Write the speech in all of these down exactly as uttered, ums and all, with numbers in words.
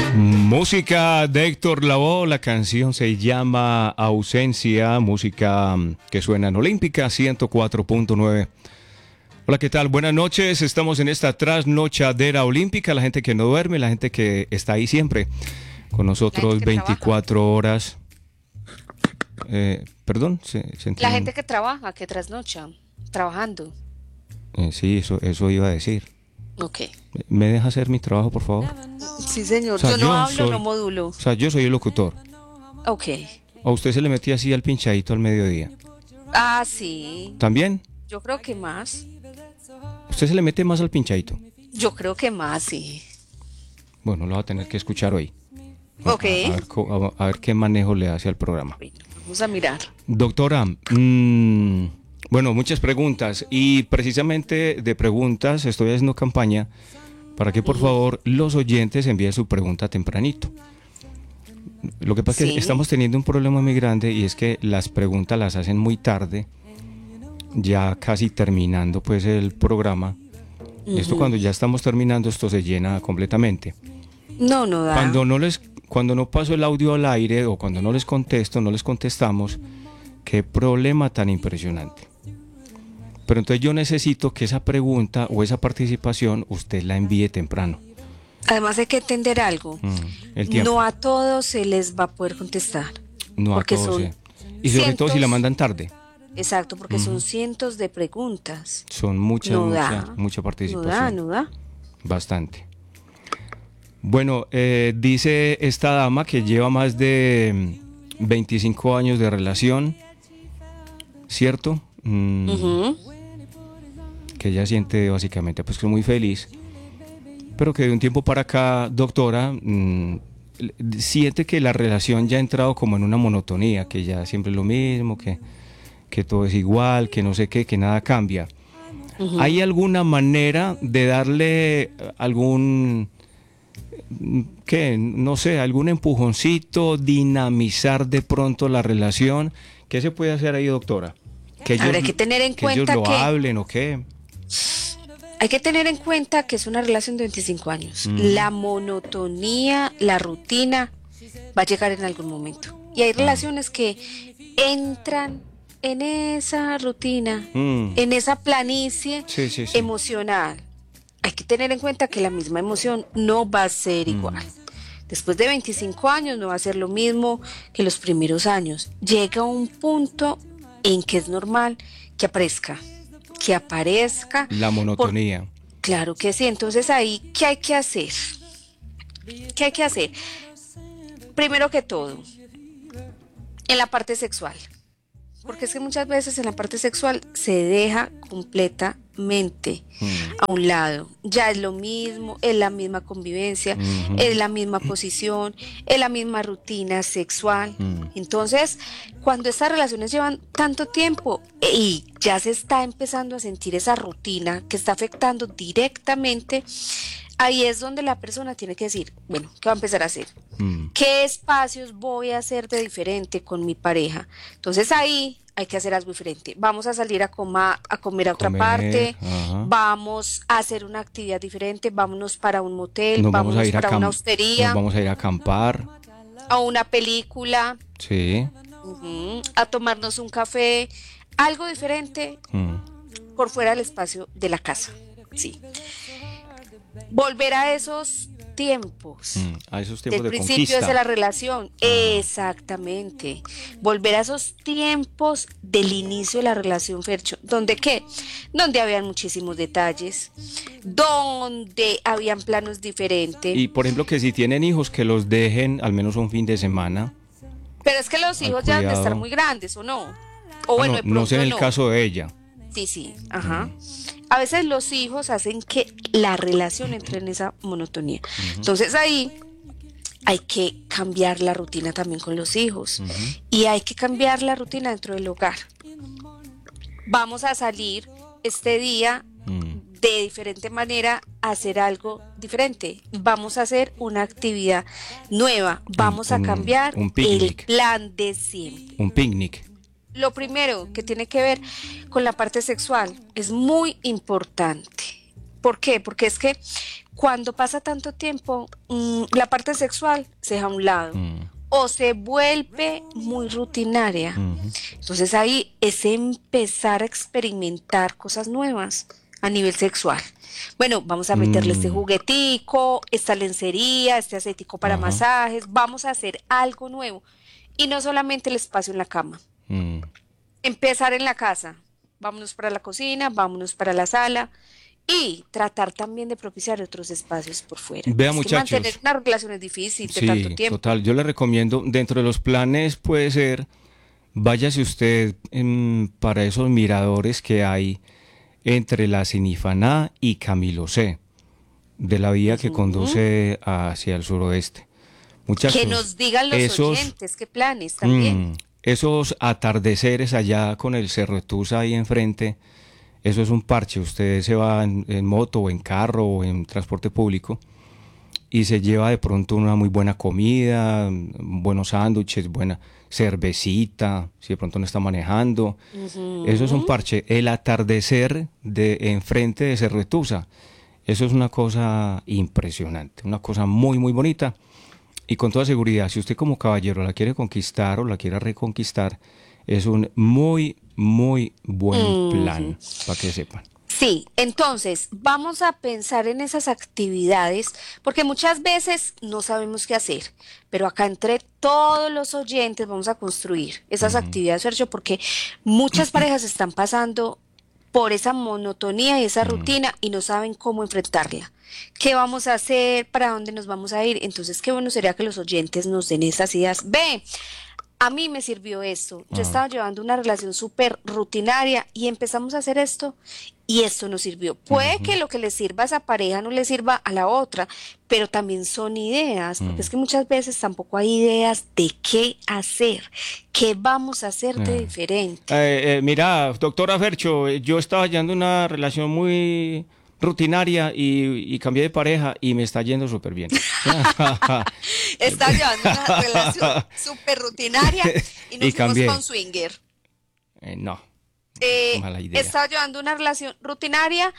Música de Héctor Lavoe, la canción se llama Ausencia, música que suena en Olímpica ciento cuatro punto nueve. Hola, ¿qué tal? Buenas noches, estamos en esta trasnochadera olímpica, la gente que no duerme, la gente que está ahí siempre con nosotros veinticuatro trabaja. Horas. Eh, perdón, ¿se, se La gente que trabaja, que trasnocha, trabajando. Eh, sí, eso, eso iba a decir. Ok. ¿Me deja hacer mi trabajo, por favor? Sí, señor. O sea, yo no yo hablo, soy, no modulo. O sea, yo soy el locutor. Ok. ¿A usted se le metía así al pinchadito al mediodía? Ah, sí. ¿También? Yo creo que más. ¿Usted se le mete más al pinchadito? Yo creo que más, sí. Bueno, lo va a tener que escuchar hoy. Ok. A, a, ver, a, a ver qué manejo le hace al programa. Bueno, vamos a mirar. Doctora, mmm, bueno, muchas preguntas. Y precisamente de preguntas estoy haciendo campaña para que por favor los oyentes envíen su pregunta tempranito. Lo que pasa sí. es que estamos teniendo un problema muy grande y es que las preguntas las hacen muy tarde, ya casi terminando pues el programa. Uh-huh. Esto cuando ya estamos terminando, esto se llena completamente. No, no da. Cuando no les, cuando no paso el audio al aire o cuando no les contesto, no les contestamos, qué problema tan impresionante. Pero entonces yo necesito que esa pregunta o esa participación usted la envíe temprano. Además hay que entender algo. Mm, el tiempo. No a todos se les va a poder contestar. No a todos. Sí. Y sobre cientos, todo si la mandan tarde. Exacto, porque mm. son cientos de preguntas. Son muchas, no mucha, da. mucha participación. No da, no da. Bastante. Bueno, eh, dice esta dama que lleva más de veinticinco años de relación, ¿cierto? Mm, uh-huh. Que ella siente básicamente pues que es muy feliz, pero que de un tiempo para acá, doctora, mmm, siente que la relación ya ha entrado como en una monotonía, que ya siempre es lo mismo, que, que todo es igual, que no sé qué, que nada cambia. Uh-huh. ¿Hay alguna manera de darle algún, qué, no sé, algún empujoncito, dinamizar de pronto la relación? ¿Qué se puede hacer ahí, doctora? Que ellos, Habrá que tener en que cuenta ellos lo que hablen o qué. Hay que tener en cuenta que es una relación de veinticinco años. Mm. La monotonía, la rutina va a llegar en algún momento. Y hay relaciones ah. que entran en esa rutina, mm. en esa planicie sí, sí, sí. emocional. Hay que tener en cuenta que la misma emoción no va a ser mm. igual. Después de veinticinco años no va a ser lo mismo que los primeros años. Llega un punto en que es normal que aparezca. que aparezca la monotonía. Por... Claro que sí, entonces ahí, ¿qué hay que hacer? ¿Qué hay que hacer? Primero que todo, en la parte sexual, porque es que muchas veces en la parte sexual se deja completamente mm. a un lado. Ya es lo mismo, es la misma convivencia, mm-hmm. es la misma posición, es la misma rutina sexual. Mm. Entonces, cuando estas relaciones llevan tanto tiempo y ya se está empezando a sentir esa rutina que está afectando directamente, ahí es donde la persona tiene que decir, bueno, ¿qué va a empezar a hacer? Mm. ¿Qué espacios voy a hacer de diferente con mi pareja? Entonces ahí hay que hacer algo diferente. Vamos a salir a, coma, a comer a otra comer, parte, ajá. vamos a hacer una actividad diferente, vámonos para un motel, nos vámonos vamos a ir para a camp- una hostería. Nos vamos a ir a acampar. A una película. Sí. Uh-huh, a tomarnos un café, algo diferente mm. por fuera del espacio de la casa. Sí. Volver a esos tiempos, mm, a esos tiempos del de principio conquista. de la relación, ah. exactamente, volver a esos tiempos del inicio de la relación, Fercho, donde qué, donde habían muchísimos detalles, donde habían planos diferentes. Y por ejemplo que si tienen hijos que los dejen al menos un fin de semana. Pero es que los hijos ya deben de estar muy grandes, ¿o no? O ah, bueno, no, no sé en el no. caso de ella. Sí, sí, ajá. Mm. A veces los hijos hacen que la relación entre en esa monotonía. Uh-huh. Entonces ahí hay que cambiar la rutina también con los hijos. Uh-huh. Y hay que cambiar la rutina dentro del hogar. Vamos a salir este día uh-huh. de diferente manera a hacer algo diferente. Vamos a hacer una actividad nueva. Vamos un, a cambiar un, un el plan de siempre. Un picnic. Lo primero que tiene que ver con la parte sexual es muy importante ¿Por qué? Porque es que cuando pasa tanto tiempo, mm, la parte sexual se deja a un lado Mm, o se vuelve muy rutinaria. ujú. Entonces ahí es empezar a experimentar cosas nuevas a nivel sexual. Bueno, vamos a meterle este Mm, juguetico, esta lencería, este aceitico para ajá. masajes, vamos a hacer algo nuevo. Y no solamente el espacio en la cama. Mm. Empezar en la casa. Vámonos para la cocina, vámonos para la sala y tratar también de propiciar otros espacios por fuera. Vea, Es que mantener muchachos. una relación es difícil de tanto Sí, tiempo. total. Yo le recomiendo, dentro de los planes puede ser, váyase usted em, para esos miradores que hay entre la Sinifaná y Camilo C, de la vía que Ujú. conduce hacia el suroeste. Que Muchachos, nos digan los esos, oyentes qué planes también. mm, esos atardeceres allá con el Cerro de Tusa ahí enfrente, eso es un parche. Usted se va en, en moto o en carro o en transporte público y se lleva de pronto una muy buena comida, buenos sándwiches, buena cervecita, si de pronto no está manejando. Eso es un Ujú. parche. El atardecer de enfrente de Cerretusa, eso es una cosa impresionante, una cosa muy, muy bonita. Y con toda seguridad, si usted como caballero la quiere conquistar o la quiere reconquistar, es un muy, muy buen Ujú. plan, para que sepan. Sí, entonces vamos a pensar en esas actividades, porque muchas veces no sabemos qué hacer, pero acá entre todos los oyentes vamos a construir esas Ujú, actividades, Sergio, porque muchas parejas están pasando por esa monotonía y esa ujú. rutina y no saben cómo enfrentarla. ¿Qué vamos a hacer? ¿Para dónde nos vamos a ir? Entonces, qué bueno sería que los oyentes nos den esas ideas. Ve, a mí me sirvió esto. Yo Ah, estaba llevando una relación súper rutinaria y empezamos a hacer esto y esto nos sirvió. Puede ujú, que lo que le sirva a esa pareja no le sirva a la otra, pero también son ideas, porque es mm. que muchas veces tampoco hay ideas de qué hacer, qué vamos a hacer de Ah. diferente. Eh, eh, mira, doctora Fercho, eh, yo estaba llevando una relación muy rutinaria y, y cambié de pareja y me está yendo súper bien. Estaba llevando una relación súper rutinaria y Y nos fuimos con cambié. swinger. Eh, no, Eh, mala idea. estaba llevando una relación rutinaria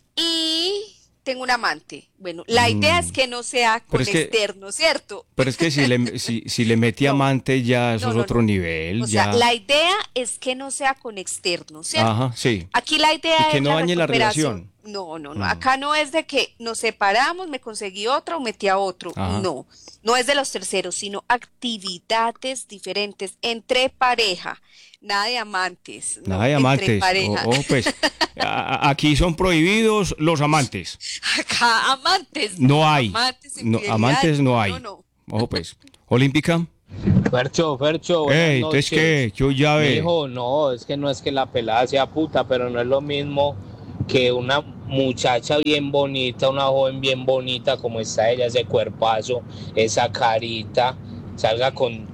y tengo un amante. Bueno, la idea es Mm, que no sea pero con es que, externo, ¿cierto? pero es que si le, si, si le metí No, amante ya eso no, es no, otro no. nivel, O sea, ya. la idea es que no sea con externo, ¿cierto? Ajá, sí. Aquí la Y idea que es no la dañe la recuperación. relación. No, no, no. Mm, Acá no es de que nos separamos, me conseguí otra o metí a otro. ajá. No, no es de los terceros, sino actividades diferentes entre pareja. Nada de amantes, Nada no, de entre amantes. O, pareja. o, pues, a- a- aquí son prohibidos los amantes. Acá amantes, no, No hay. amantes, No, infidelidades, amantes no no, no, hay. no. Ojo, pues. Olímpica. Fercho, Fercho, buenas Ey, entonces noches. qué, yo Mi llave. hijo, no, es que no es que la pelada sea puta, pero no es lo mismo que una muchacha bien bonita, una joven bien bonita como está ella, ese cuerpazo, esa carita, salga con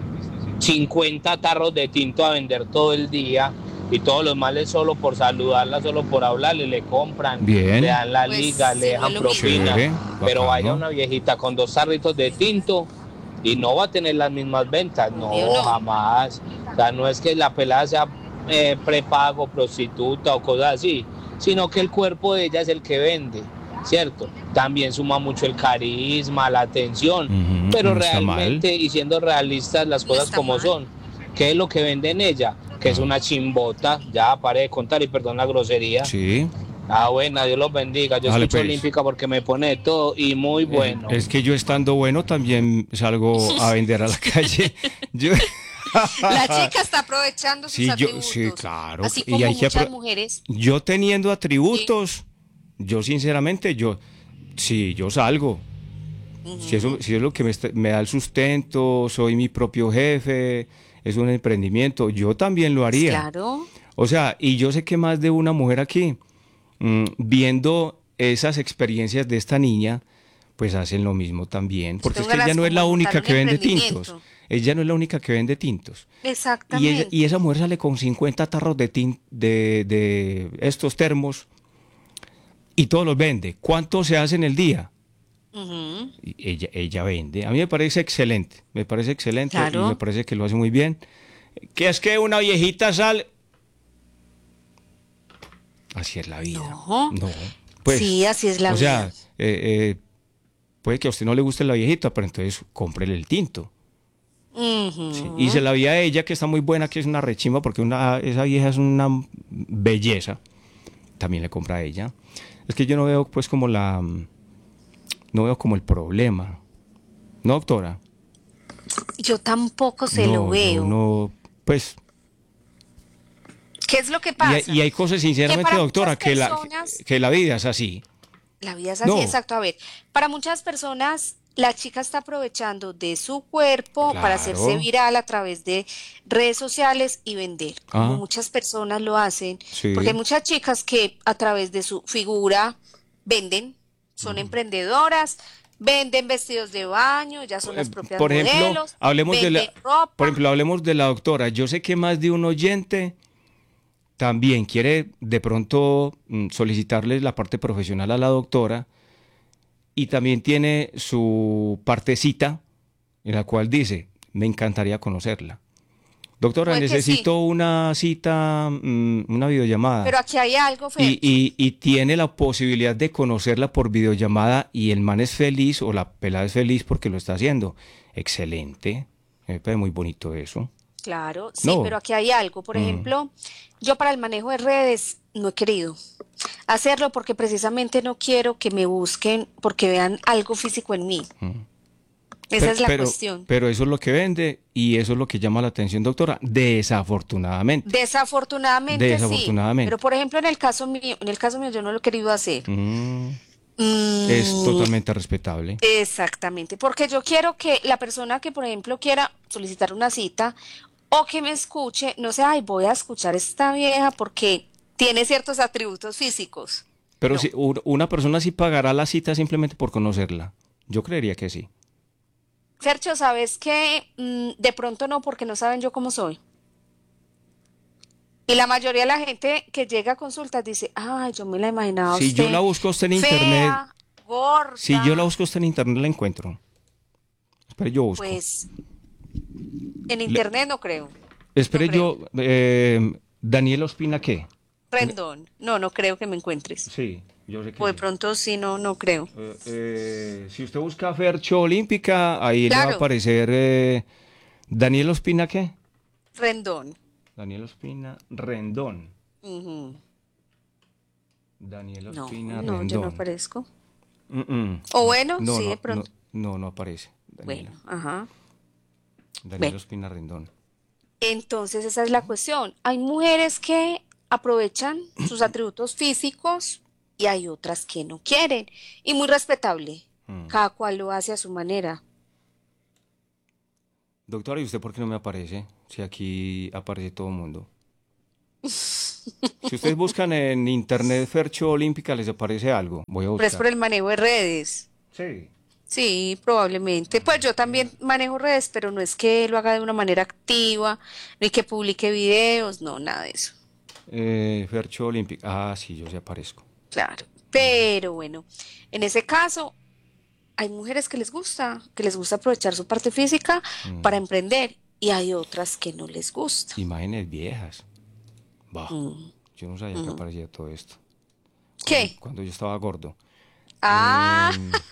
cincuenta tarros de tinto a vender todo el día y todos los males solo por saludarla, solo por hablarle, le compran, le Bien. dan la Pues liga, le sí, no es dejan lo mismo. propinas, Chévere. pero vaya Bacano. una viejita con dos tarritos de tinto y no va a tener las mismas ventas, Obvio no, no. jamás. O sea, no es que la pelada sea eh, prepago, prostituta o cosas así, sino que el cuerpo de ella es el que vende, ¿cierto? También suma mucho el carisma, la atención, Ujú, pero no está mal. realmente y siendo realistas las No cosas está como mal. son, ¿qué es lo que vende en ella? Que es Ah, una chimbota, ya pare de contar y perdón la grosería. sí. Ah, bueno, Dios los bendiga. Yo Dale, escucho pues. Olímpica porque me pone de todo y muy Eh, bueno. es que yo estando bueno también salgo a vender a la calle. Yo... La chica está aprovechando sus Sí, yo, sí, atributos, claro. así Y como hay que muchas apro- mujeres. yo teniendo Sí. atributos, yo sinceramente, yo, sí, yo salgo. Si eso, Ujú. si es lo que me, está- me da el sustento, soy mi propio jefe, es un emprendimiento, yo también lo Pues haría. claro, O sea, y yo sé que más de una mujer aquí, mm, viendo esas experiencias de esta niña, pues hacen lo mismo también, yo porque es tengo que ella ganas no es como la de montar única un que vende tintos, emprendimiento. ella no es la única que vende tintos. Y, ella- y esa Exactamente. mujer sale con cincuenta tarros de, tin- de, de estos termos y todos los vende. ¿Cuánto se hace en el día? Ujú. Y ella, ella vende. A mí me parece excelente, me parece excelente y me Claro. parece que lo hace muy bien. Que es que una viejita sale... Así es la vida. No. No, Pues, Sí, así es la o sea, vida. eh, eh, puede que a usted no le guste la viejita, pero entonces cómprele el tinto. Sí, y se Ujú. la vi a ella, que está muy buena, que es una rechimba, porque una, esa vieja es una belleza. También le compra a ella. Es que yo no veo, pues, como la... No veo como el problema. ¿No, doctora? Yo tampoco se lo No, yo veo. no... Pues... ¿Qué es lo que Y hay, pasa? y hay cosas, Que sinceramente, para muchas doctora, que la, personas, que la vida es así. la vida es así, No, exacto. A ver, para muchas personas, la chica está aprovechando de su cuerpo para hacerse claro. viral a través de redes sociales y vender, como Ah, muchas personas lo hacen, porque hay sí. muchas chicas que a través de su figura venden, son emprendedoras, venden vestidos de baño, ya son las Eh, propias Por ejemplo, modelos, hablemos de venden la, por ropa. ejemplo, hablemos de la doctora. Yo sé que más de un oyente también quiere de pronto mm, solicitarle la parte profesional a la doctora y también tiene su partecita en la cual dice, me encantaría conocerla. Doctora, Puede que sí, necesito una cita, mm, una videollamada. pero aquí hay algo, Y, Fercho. y, y tiene la posibilidad de conocerla por videollamada y el man es feliz o la pelada es feliz porque lo está haciendo. Excelente. Me parece muy bonito eso. Claro, sí, pero No. aquí hay algo. Por Mm, ejemplo, yo para el manejo de redes no he querido hacerlo porque precisamente no quiero que me busquen porque vean algo físico en mí. mm. Esa Pero, es la pero, cuestión. pero eso es lo que vende y eso es lo que llama la atención, doctora. Desafortunadamente. Desafortunadamente sí, pero Desafortunadamente. por ejemplo en el caso mío, en el caso mío yo no lo he querido hacer. Mm, es Mm, totalmente respetable. exactamente, porque yo quiero que la persona que por ejemplo quiera solicitar una cita o que me escuche, no sea, ay, voy a escuchar a esta vieja porque tiene ciertos atributos físicos. Pero si No. u- una persona sí pagará la cita simplemente por conocerla. Yo creería que sí. Fercho, ¿sabes qué? Mm, de pronto no, porque no saben yo cómo soy. Y la mayoría de la gente que llega a consultas dice, ay, yo me la imaginaba a Si yo la usted busco a usted en internet, fea, si yo la gorda. busco a usted en internet, la encuentro. Espere, yo busco. Pues en Le- internet no creo, no espere, creo. yo. Eh, Daniel Ospina, ¿qué? Rendón, no, no creo que me encuentres. Sí, yo sé que O de sí. pronto sí, no, no creo. Eh, eh, si usted busca Fercho Olímpica, ahí le va a Claro, aparecer eh, Daniel Ospina, ¿qué? Rendón. Daniel Ospina Rendón. Ujú. Daniel No, Ospina no, yo no Rendón. aparezco. Mm, mm. O bueno, No, sí, de no, no, pronto. no, no aparece. Daniel, Bueno, ajá. Daniel Bueno, Ospina Rendón. entonces esa es la cuestión. Hay mujeres que aprovechan sus atributos físicos y hay otras que no quieren. Y muy respetable. Mm. Cada cual lo hace a su manera. Doctora, ¿y usted por qué no me aparece? Si aquí aparece todo el mundo. Si ustedes buscan en internet Fercho Olímpica, les aparece algo. Voy a Pero es por buscar. el manejo de redes. Sí. Sí, probablemente. Pues yo también manejo redes, pero no es que lo haga de una manera activa, ni que publique videos, no, nada de eso. Eh, Fercho Olímpica. Ah, sí, yo sí aparezco. Claro. Pero bueno, en ese caso, hay mujeres que les gusta, que les gusta aprovechar su parte física para Mm. emprender y hay otras que no les gusta. Imágenes viejas. Bah, Mm, yo no sabía que mm. aparecía todo esto. Cuando, ¿Qué? cuando yo estaba gordo. Ah, Eh,